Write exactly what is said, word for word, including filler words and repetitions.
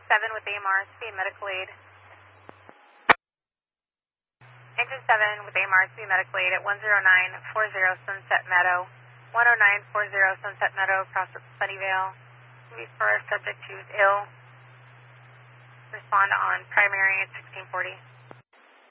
seven with A M R, speed medical aid. Engine seven with A M R, speed medical aid at one zero nine four zero Sunset Meadow. one oh nine four zero Sunset Meadow, across with Sunnyvale. Refer subject who's ill. Respond on primary at sixteen forty.